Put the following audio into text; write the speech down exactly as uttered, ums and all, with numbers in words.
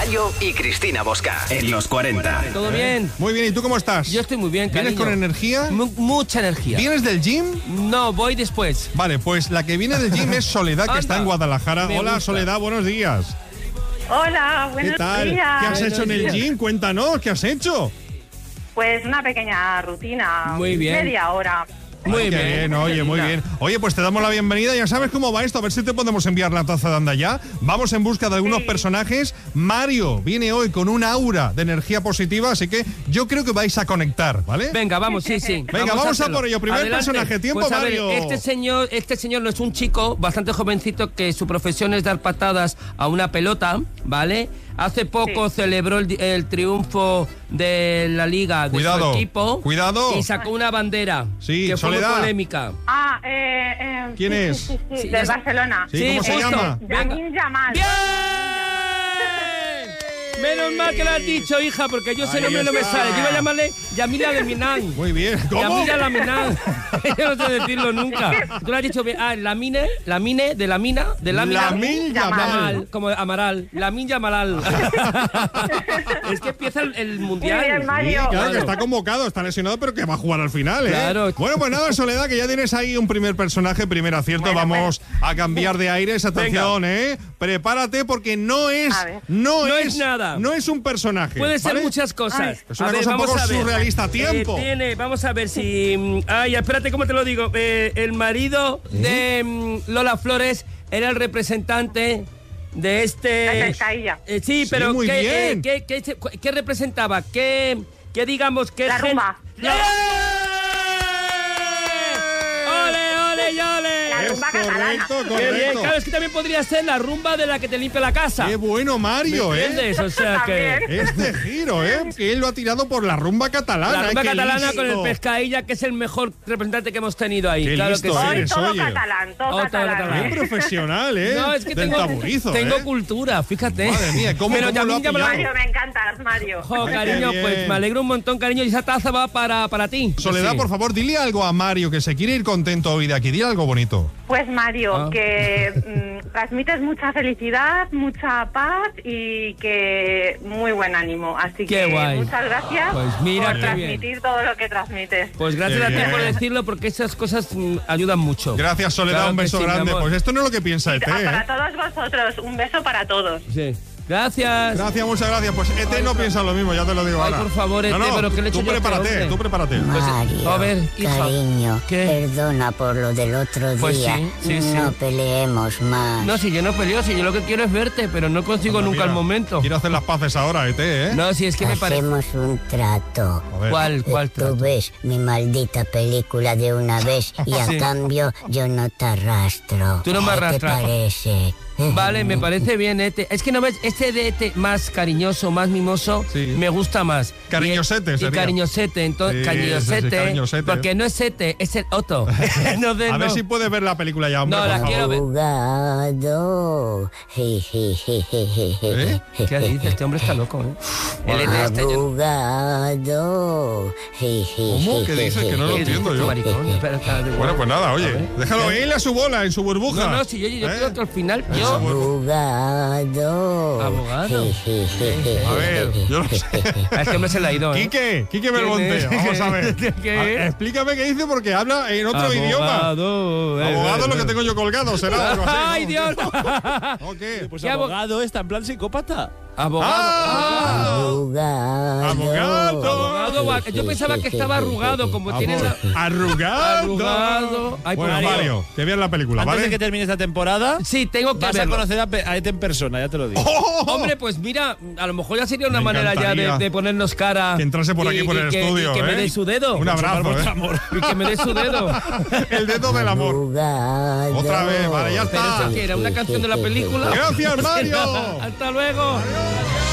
Mario y Cristina Bosca en los cuarenta. ¿Todo bien? Muy bien, ¿y tú cómo estás? Yo estoy muy bien, cariño. ¿Vienes con energía? M- mucha energía. ¿Vienes del gym? No, voy después. Vale, pues la que viene del gym es Soledad, que Anda. está en Guadalajara. Me Hola, gusta. Soledad, buenos días. Hola, buenos ¿Qué tal? días. ¿Qué has hecho en el gym? Cuéntanos, ¿qué has hecho? Pues una pequeña rutina. Muy bien. Media hora. Muy Ay, qué bien. bien, oye, muy bien. Oye, pues te damos la bienvenida. Ya sabes cómo va esto. A ver si te podemos enviar la taza de Anda Ya. Vamos en busca de algunos Sí. personajes. Mario viene hoy con un aura de energía positiva, así que yo creo que vais a conectar, ¿vale? Venga, vamos, sí, sí. Venga, vamos a hacerlo. por ello. Primer Adelante. personaje. Tiempo, Pues, a ver, Mario. este señor, este señor no es un chico bastante jovencito que su profesión es dar patadas a una pelota, ¿vale? Hace poco Sí. celebró el, di- el triunfo de la liga de Cuidado, su equipo. cuidado. Y sacó una bandera. Sí, que fue muy Soledad. polémica. Ah, eh, eh, ¿Quién sí, es? Sí, sí, sí, Sí, de ya sé. Barcelona. Sí, ¿cómo se justo. llama? Venga. Yamin Yamal. ¡Bien! Menos mal que lo has dicho, hija, porque yo ese Ahí nombre no me está. sale. Yo iba a llamarle Yamila de Minan. Muy bien. ¿Cómo? Yamila la Minan. Yo no sé decirlo nunca. Tú lo has dicho bien. Ah, Lamine, Lamine, de la mina, de la mina. Lamin Yamal. Yamal, como Amaral. Lamin Yamalal. Es que empieza el, el mundial. Muy bien, Sí, Mario. claro, que está convocado, está lesionado, pero que va a jugar al final, ¿eh? Claro. Bueno, pues nada, Soledad, que ya tienes ahí un primer personaje, primer acierto. Bueno, Vamos a cambiar de aires. Atención, ¿eh? Prepárate porque no es, A ver. no, No es, es nada. no es un personaje. Puede ser ¿vale? muchas cosas. Es una A ver, cosa un vamos poco a ver. surrealista. Tiempo. Eh, tiene, vamos a ver si. mm, Ay, espérate, ¿cómo te lo digo? Eh, el marido de mm, Lola Flores era el representante de este. La pescadilla. Eh, sí, Sí, pero muy ¿qué, bien. eh, qué, qué, qué- qué representaba? ¿Qué, qué digamos que La rumba. ¡Eh! ¡Ole, ole y ole! La Es rumba catalana. correcto, Qué bien, correcto. claro, es que también podría ser la rumba de la que te limpia la casa. Qué bueno, Mario, ¿Me ¿eh? entiendes? O sea que. También. Este giro, ¿eh? Que él lo ha tirado por la rumba catalana. La rumba ¿eh? Qué catalana listo. con el Pescadilla, que es el mejor representante que hemos tenido ahí. Qué claro listo que sí. Hoy eres, todo oye. catalán, todo Oh, todo catalán. catalán. Qué profesional, ¿eh? No, es que Del tengo, taburizo, tengo ¿eh? cultura, fíjate. Madre mía, ¿cómo- Pero cómo lo ha Yamil Yamal- pillado? Mario, me encantas, Mario. Jo, Ay, qué cariño, bien. pues me alegro un montón, cariño. Y esa taza va para, para ti. Soledad, Sí. por favor, dile algo a Mario, que se quiere ir contento hoy de aquí. Dile algo bonito. Pues Mario, Ah. que mm, transmites mucha felicidad, mucha paz y que muy buen ánimo. Así Qué que guay. muchas gracias Pues mira, por qué transmitir bien. todo lo que transmites. Pues gracias Qué a ti bien. por decirlo, porque esas cosas mm, ayudan mucho. Gracias, Soledad, Claro un que beso sí, mi grande. amor. Pues esto no es lo que piensa E T, Ah, para ¿eh? todos vosotros, un beso para todos. Sí. Gracias. Gracias, muchas gracias. Pues E T no piensa lo mismo, ya te lo digo Ay, ahora. por favor, E T, no, no, pero ¿qué le he tú hecho yo a este prepárate, hombre? tú prepárate. Mario, a ver, hija. cariño, ¿Qué? perdona por lo del otro Pues día. sí, sí, sí. No peleemos más. No, si yo no peleo, si yo lo que quiero es verte, pero no consigo Anda, nunca mira, el momento. Quiero hacer las paces ahora, E T, ¿eh? No, si es que me parece. Hacemos un trato. A ver. ¿Cuál, cuál Eh, Tú trato? ves mi maldita película de una vez y a Sí. cambio yo no te arrastro. Tú no me arrastras. ¿Qué te parece? Vale, me parece bien, Ete. Es que no ves, este de Ete más cariñoso, más mimoso, Sí. me gusta más. Cariñosete Y, y sería. cariñosete, entonces, Sí, cariñosete, sí, sí, cariñosete. porque no es Ete, es el Otto. no de, A ver no. si puedes ver la película ya, hombre, No, por la favor. quiero ver. Abogado. ¿Eh? ¿Qué dices? Este hombre está loco, ¿eh? El Ete este, yo- Abogado. ¿Cómo? ¿Qué dices? Que no lo ¿Qué entiendo dices, yo. maricón? Espera, espera, de- Bueno, pues nada, oye, A ver. déjalo ir a su bola, en su burbuja. No, no, si yo, yo ¿Eh? creo que al final En yo... su burbuja. Abogado. Abogado. A ver, yo no sé. A este hombre se le ha ido, ¿eh? Quique, Quique ¿Quién Belmonte, es? vamos a ver. ¿Qué? A- explícame qué dice porque habla en otro idioma. Abogado. eh, Abogado eh, lo que eh. tengo yo colgado, será algo así. ¡Ay, ¿no? Dios! ¿O qué? Pues ¿Qué abo- abogado está en plan psicópata. Abogado. ¡Ah! Abogado. Abogado. Abogado, va- yo pensaba que estaba arrugado, como tiene la... Arrugado. Arrugado. Ay, Bueno, por Dios. Mario, que veas la película, Antes ¿vale? de que termine esta temporada, Sí, tengo que vas a verlo. conocer a, Pe- a Ete en persona, ya te lo digo. ¡Oh! Hombre, pues mira, a lo mejor ya sería una Me manera ya de, encantaría de ponernos cara. que entrase por aquí, por el que, estudio, Y que me ¿eh? dé su dedo. Un abrazo, vuestro ¿eh? amor. Y que me dé su dedo. El dedo del amor. Abogado. Otra vez, vale, ya Pero está. eso que era una canción de la película. Gracias, Mario. Hasta luego.